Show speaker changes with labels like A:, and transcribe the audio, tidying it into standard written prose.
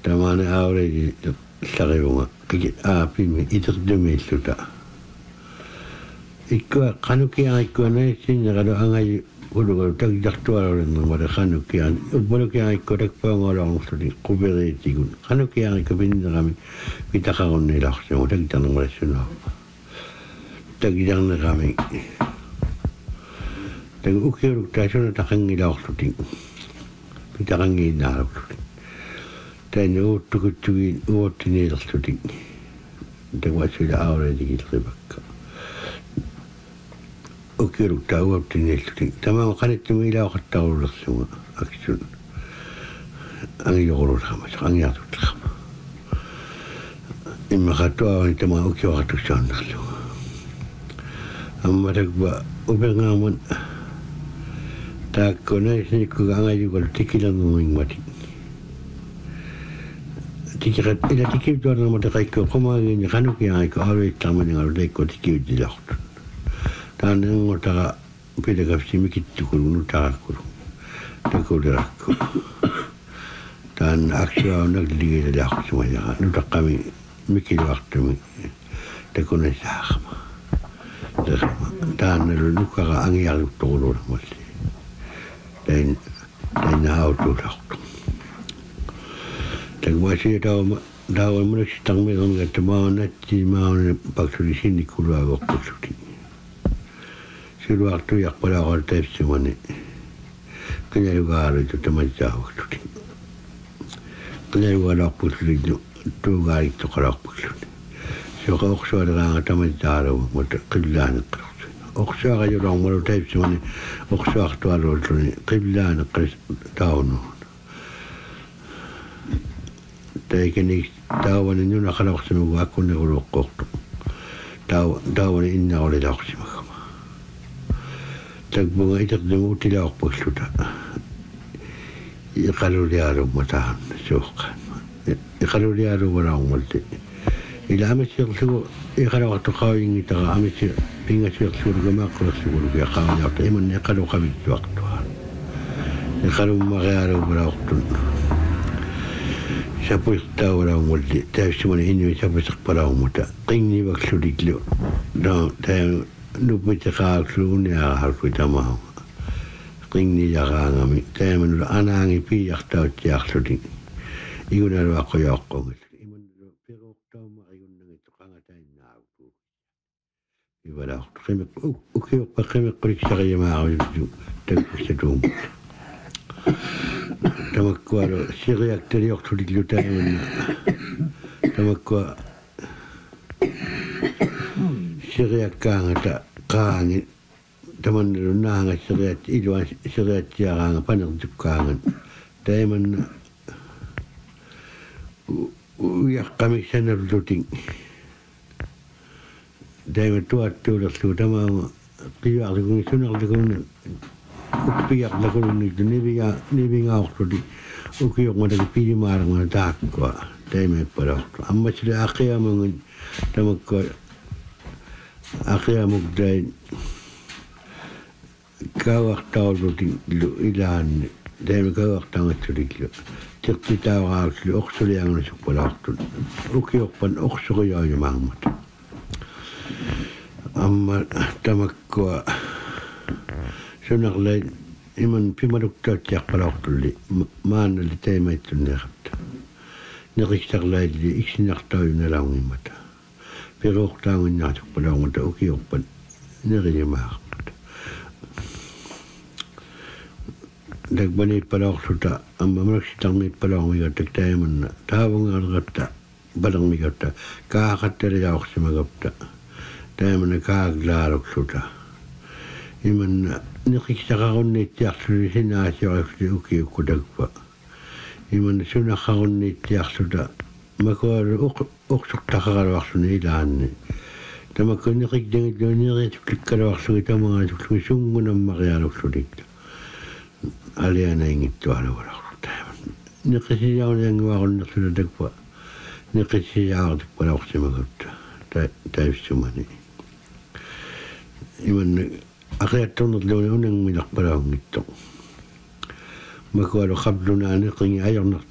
A: tamane aure di sarevunga pimi iterdumilluta ikka kanukia ikka ne sinagado angai ulugo tagdartuarolen ngore kanukia ubolokia ikka takpangolongstudi kuberetigun kanukia ikka binrami pitakaronne laxsemo tagtanngressuno tagjarnerami tag ukiruk tasuna takangilaxtuti pitakangiinaaruktuti tän uuttukuttugiin uottineelertuti tagwassuila auredigiilribakka ukirukta uottineeltuti tamam qanittumi ilaqattarulersuga aksun angiorulama angiartutlama imma qattuaani tama ukioratussaanerluga amma tagba ubengamun taakkonaisnikkuga angayugol tikilernermingmati tikirat ila tikibtuarnermata qaikko qomaagini qanukiaiko aruittarmaningalu leikko tikibtilartut taanengotara pilagapsi mikittukulu nutarakkulu takulirakku taan aksuaunak ligilalarsumajaqa nutaqqami mikiluartumi takunasaaqama taannalu nukkara angiarluttoruluulamalli tain autulartu tagwasi dawa munaksi tangmeermiga tamaanatti maana paksuli sinnikuluagoqqussuti siluartu yaqqulaaqol taipsimani qinalugaaritu tamatsaavaqtuti qinalugaalaarpulluitu tuugaarittoqalaarpulluti soqa oqsualeraanga tamatsaalugu mutta qillaaneqqertu oqsuaqajulormalu taipsimani oqsuartualuultuni qillaaneqqis taunu taikeni taawani nuna qalaqsimugu akkunneruluoqqortu taawani innarulilaaqsimaga tagbunga itaqdimu utilaaqpulluta iqaluliaalummataan suuqqaan iqaluliaaluwalaarmalti ila amisiqlugu iqalaqartuqaawingitaqa amisi pingasiqlugu maaqqulersugu yaqaawniarta imanni iqaluqavittuaqtua iqalummaqiaaluwalaaqtun sapuiqtaawalaarmalti taavsimani inni sapuiqpalaarmuta qinnivaksluliklu taa nupitiqaaqluuniaaqarku tamaa qinniaqaangami taamanula anaangi piiaqtautiaqluti igunaluaqqoyoqqongit imanulu piruqtauma igunnangittuqangatainnaaqtu ivalaqtu qimeq ukiuqqa qimeqquriksariamaaqujuttu takkussatuum tamakkualu siriaktaliortuliklu taamanna tamakkua siriakkaangata qaangi tamannalu naanga iluan siriatsiaqaanga panertukkaangan taamanna uyaqqamiksanarluting taima tuattuulerlugu tamaama qiyaarlugungi sunarlugunni ukpiaqlagunnitu nivingaortuli ukiormataki pilimaalarngana taakkua taimaippalartu ammasili aqiamangun tamakkua aqiamuktain kauartaulutiklu ilaanni taima kauartangatsuliklu tiqtitaavaqaaksuli orsulianganusukpalaartut ukiorpan orsuriaayumaarmat amma tamakkua sunarlain iman pimaluktautiaqqalaartulli maannali taimaitsunneqatta neqistarlailli iksinartauyunalaarngimmata piruuqtaangunnaartukpalaarmata ukiorpan nerimaarmat dagbanipalaarsuta amma manaksitarniippalaarmiga taktaamanna taavungaaleqatta palermigatta kaaqattaliaorsimagapta taamanna kaaglaaluksuta imanna neqistararunniittiarluli sinaasiorifli ukiukkutagpa imanna sunaqarunniittiarluta makualu uqsuqtaqaraluarluni ilaanni tamakku neqikdangitluunierituklikkaluarlugi tamaatuklui sungunammarialuksulikta alianaingittualuvalarlu taaman neqisijaunianguarunnerluna takpa neqisijaartikpalaorsimagapta taivsumani imanna aqiattornerluni unangmilarpalaungitto makualu qablunaani qingi ajorner